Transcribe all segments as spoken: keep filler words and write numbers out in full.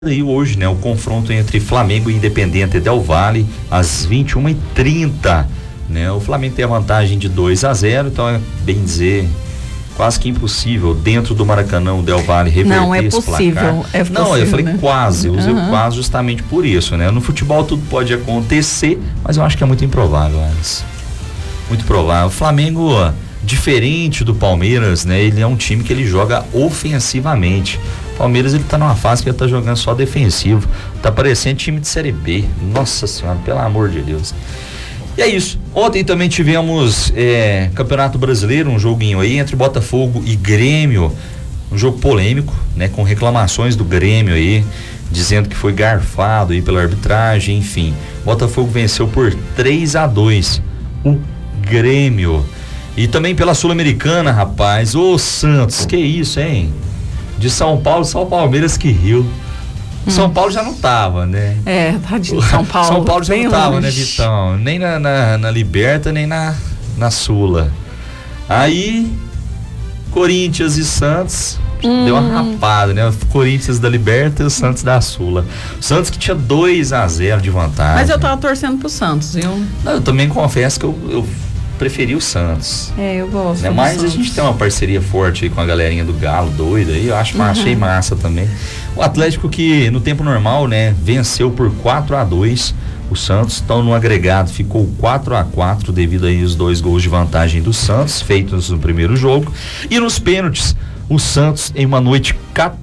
E hoje, né, o confronto entre Flamengo e Independiente Del Valle às vinte e uma e trinta, né? O Flamengo tem a vantagem de dois a zero, então é bem dizer quase que impossível dentro do Maracanã o Del Valle reverter não, é esse possível, placar. é possível. Não, eu falei né? quase, eu usei uhum. quase justamente por isso, né? No futebol tudo pode acontecer, mas eu acho que é muito improvável, Alex. Muito provável. O Flamengo, ó, diferente do Palmeiras, né? Ele é um time que ele joga ofensivamente. O Palmeiras, ele tá numa fase que ele tá jogando só defensivo. Tá parecendo time de Série B. Nossa Senhora, pelo amor de Deus. E é isso. Ontem também tivemos é, Campeonato Brasileiro, um joguinho aí entre Botafogo e Grêmio. Um jogo polêmico, né? Com reclamações do Grêmio aí, dizendo que foi garfado aí pela arbitragem, enfim. Botafogo venceu por três a dois o Grêmio. E também pela Sul-Americana, rapaz. Ô Santos, que isso, hein? De São Paulo, só o Palmeiras que riu. Hum. São Paulo já não tava, né? É, tá de São Paulo. São Paulo já não tava, longe. né, Vitão? Nem na, na, na Liberta, nem na, na Sula. Aí, Corinthians e Santos hum. deu uma rapada, né? Corinthians da Liberta e o Santos da Sula. O Santos que tinha dois a zero de vantagem. Mas eu tava torcendo pro Santos, viu? Não, eu também confesso que eu, eu preferi o Santos. É, eu gosto. Né? Mas Santos. A gente tem uma parceria forte aí com a galerinha do Galo, doida aí, eu acho, uhum. achei massa também. O Atlético que no tempo normal, né, venceu por quatro a dois o Santos, então no agregado ficou quatro a quatro devido aí os dois gols de vantagem do Santos, feitos no primeiro jogo. E nos pênaltis, o Santos, em uma noite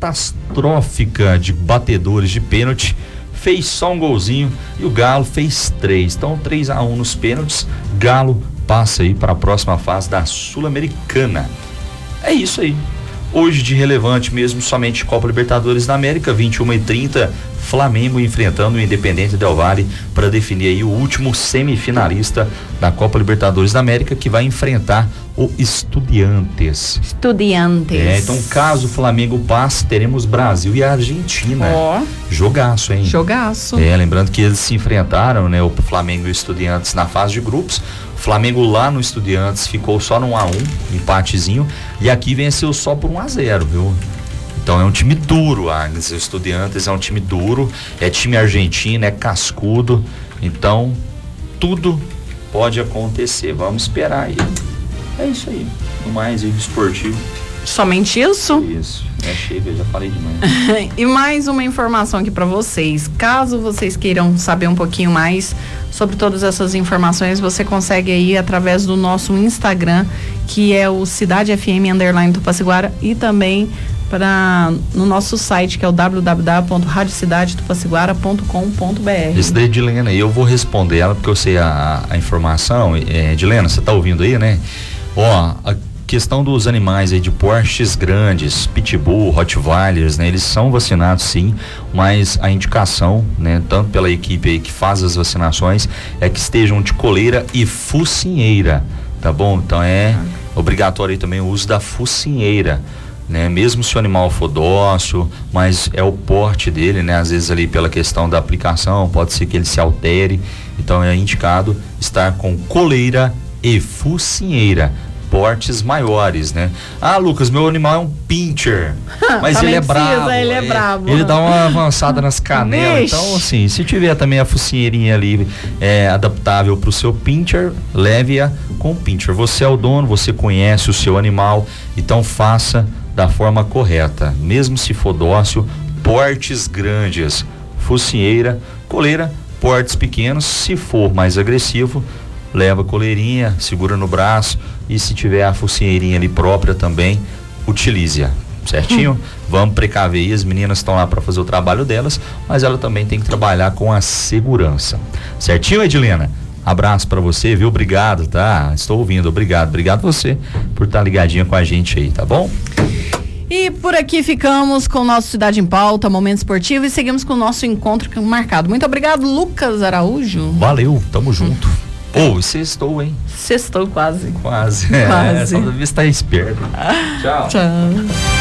catastrófica de batedores de pênalti, fez só um golzinho e o Galo fez três. Então três a um nos pênaltis, Galo passa aí para a próxima fase da Sul-Americana. É isso aí. Hoje de relevante mesmo, somente Copa Libertadores da América, vinte e uma e trinta, Flamengo enfrentando o Independiente Del Valle para definir aí o último semifinalista da Copa Libertadores da América, que vai enfrentar o Estudiantes. Estudiantes. É, então caso o Flamengo passe, teremos Brasil e Argentina. Ó. Oh. Jogaço, hein? Jogaço. É, lembrando que eles se enfrentaram, né? O Flamengo e o Estudiantes na fase de grupos. O Flamengo lá no Estudiantes ficou só no um a um, empatezinho, e aqui venceu só por um a zero, viu? Então é um time duro, Agnes. O Estudiantes é um time duro, é time argentino, é cascudo, então tudo pode acontecer. Vamos esperar aí. É isso aí. No mais, aí, esportivo. Somente isso? Isso. É, chega, já falei demais. E mais uma informação aqui para vocês. Caso vocês queiram saber um pouquinho mais sobre todas essas informações, você consegue aí através do nosso Instagram, que é o Cidade F M underline Tupaciguara, e também para no nosso site, que é o w w w ponto rádio cidade tupaciguara ponto com ponto b r. Esse daí, Edilena, eu vou responder ela porque eu sei a, a informação. É, Edilena, você tá ouvindo aí, né? Ó, a questão dos animais aí de portes grandes, pitbull, rottweilers, né? Eles são vacinados sim, mas a indicação, né? Tanto pela equipe aí que faz as vacinações, é que estejam de coleira e focinheira, tá bom? Então é obrigatório aí também o uso da focinheira, né? Mesmo se o animal for dócil, mas é o porte dele, né? Às vezes ali pela questão da aplicação, pode ser que ele se altere, então é indicado estar com coleira e focinheira, portes maiores, né? Ah, Lucas, meu animal é um pincher, mas ele é bravo, ele é bravo. Ele dá uma avançada nas canelas. Vixe. Então, assim, se tiver também a focinheirinha ali é, adaptável para o seu pincher, leve-a com o pincher. Você é o dono, você conhece o seu animal, então faça da forma correta. Mesmo se for dócil, portes grandes, focinheira, coleira, portes pequenos. Se for mais agressivo, leva a coleirinha, segura no braço, e se tiver a focinheirinha ali própria também, utilize-a, certinho? Hum. Vamos precaver aí, as meninas estão lá para fazer o trabalho delas, mas ela também tem que trabalhar com a segurança, certinho, Edilena? Abraço para você, viu? Obrigado, tá? Estou ouvindo, obrigado, obrigado você por estar ligadinha com a gente aí, tá bom? E por aqui ficamos com o nosso Cidade em Pauta, Momento Esportivo, e seguimos com o nosso encontro marcado. Muito obrigado, Lucas Araújo. Valeu, tamo junto. Ô, oh, sextou, hein? Sextou quase. Quase. Quase. É, só deve estar esperto. Tchau. Tchau.